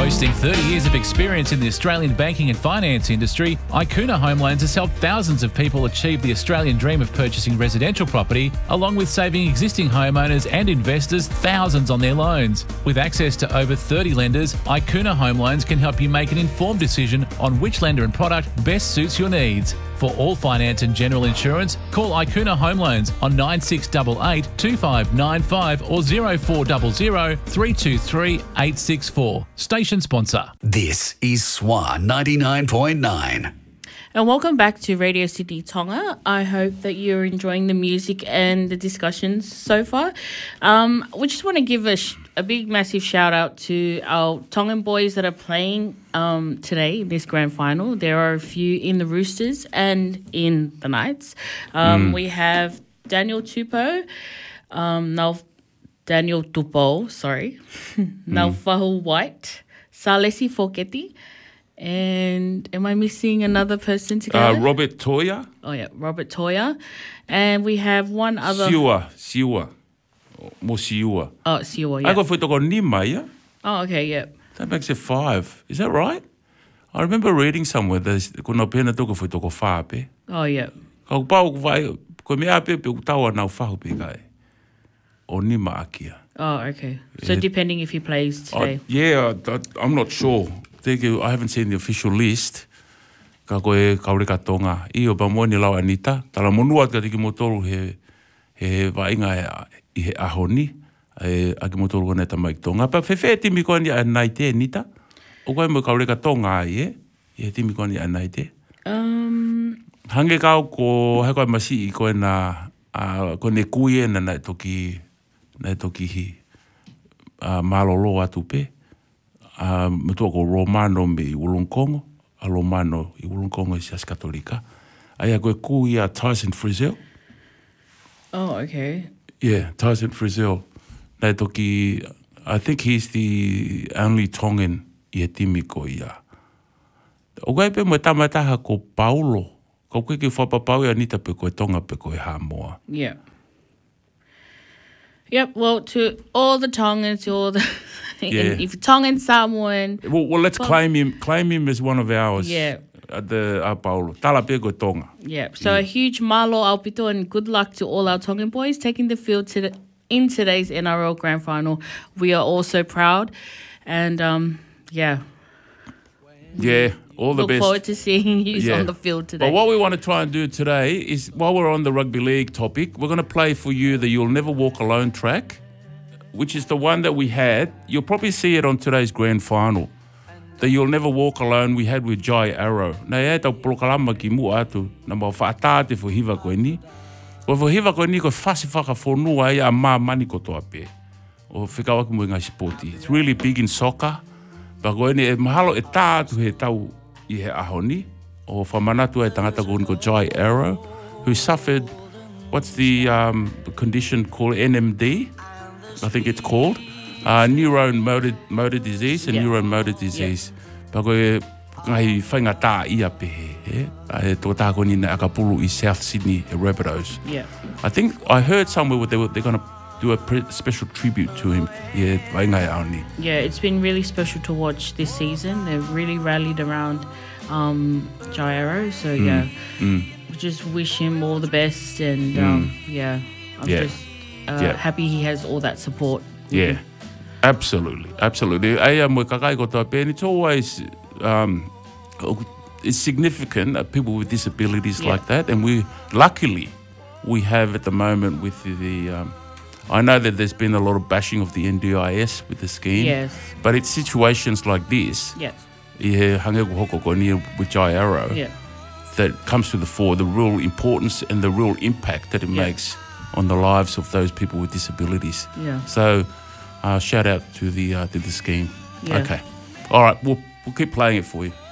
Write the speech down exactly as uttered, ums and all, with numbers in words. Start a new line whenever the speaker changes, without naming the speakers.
Boasting thirty years of experience in the Australian banking and finance industry, Icuna Home Loans has helped thousands of people achieve the Australian dream of purchasing residential property, along with saving existing homeowners and investors thousands on their loans. With access to over thirty lenders, Icuna Home Loans can help you make an informed decision on which lender and product best suits your needs. For all finance and general insurance, call Icuna Home Loans on nine six eight eight, two five nine five or zero four zero zero, three two three, eight six four. Station sponsor.
This is S W A ninety-nine point nine.
And welcome back to Radio Sydney Tonga. I hope that you're enjoying the music and the discussions so far. Um, we just want to give a, sh- a big, massive shout out to our Tongan boys that are playing um, today in this grand final. There are a few in the Roosters and in the Knights. Um, mm. We have Daniel Tupou, um, now Daniel Tupou, sorry, mm. Naufahu White, Salesi Foketi. And am I missing another person together?
Uh, Robert Toya.
Oh, yeah, Robert Toya. And we have one other...
Siua, Siua. Mo Siua.
Oh, Siua, yeah.
I got whaitoko Nima, yeah?
Oh, okay, yeah.
That makes it five. Is that right? I remember reading somewhere that kuna pena toko whaitoko whaape.
Oh, yeah.
Kau pau vai, ko mea pe pe utawa nau whahu pe kai. O Nima akia.
Oh, okay. So yeah. Depending if he plays today.
Uh, yeah, I, I'm not sure. I haven't seen the official list. Ka koe kaure ka tonga. I o pa moe ni lau Anita. Tala monua ka tiki motoru he, he vainga i he ahoni. E, a ki motoru kone ta mai tonga. Pa whewhe timi koe ni anai te Anita. O koe mo kaure ka tonga ai e. I he timi koe ni anai te.
Um...
Hange kau ko he koe masi i koe na uh, koe ne kui e na nai toki nai toki hi uh, malolo atu pe. Uh, Matua ko Romano me i Wollongkongo, a Romano i Wollongkongo i Sias Katolika. Aia koe kui a Tyson Frizzell.
Oh, okay.
Yeah, Tyson Frizzell. Nei toki, I think he's the only Tongan i he timi ko ia. O koe pe mo tamataha ko Paulo. Ko koe ki whapapau i Anita pe koe tonga pe koe Hamoa.
Yeah. Yep, well, to all the Tongans, to all the...
Yeah.
If Tongan, Samoan...
Well, well let's well, claim him claim him as one of ours.
Yeah.
At the uh, Paulo. Tala pe koe tonga.
Yeah, so
yeah.
A huge malo aupito and good luck to all our Tongan boys taking the field to the, in today's N R L Grand Final. We are all so proud. And, um, yeah...
Yeah, all the
Look
best.
Look forward to seeing you
yeah.
on the field today.
But what we want to try and do today is, while we're on the rugby league topic, we're going to play for you the You'll Never Walk Alone track, which is the one that we had. You'll probably see it on today's grand final. The You'll Never Walk Alone we had with Jai Arrow. Nā e tau prokalama ki mua atu, na mau whaatāte fo hiva koe ni. O fo hiva koe ni koe whasi whakawhonua ia a mā mani kotoa pe. O whikawaki mo i ngai sporti. It's really big in soccer. Pa koe ni e mahalo e tātu he tau i he ahoni. O whamanatu e tangata koe ni ko Jai Arrow, who suffered, what's the um, condition called? N M D, I think it's called. Uh, neuromotor motor disease and yeah. neuromotor disease. Yeah. Pa koe ngai whainga tā ia pehe. He? E tō tā koe ni na akapulu i South Sydney Rabbitohs.
Yeah.
I think I heard somewhere where they were, they're going to do a pre- special tribute to him. Yeah,
yeah, it's been really special to watch this season. They've really rallied around um, Jai Arrow. So, mm. yeah,
mm.
we just wish him all the best. And, mm. um, yeah, I'm
yeah.
just uh,
yeah.
happy he has all that support.
Yeah, him. absolutely, absolutely. Aia mo kakai kotoa pe, and it's always um, it's significant that people with disabilities yeah. like that. And we, luckily, we have at the moment with the... the um, I know that there's been a lot of bashing of the N D I S with the scheme.
Yes.
But it's situations like this.
Yes.
Yeah, with Jai Arrow.
Yeah.
That comes to the fore, the real importance and the real impact that it yeah. makes on the lives of those people with disabilities.
Yeah.
So, uh, shout out to the uh, to the scheme.
Yeah.
Okay. All right, we'll we'll keep playing it for you.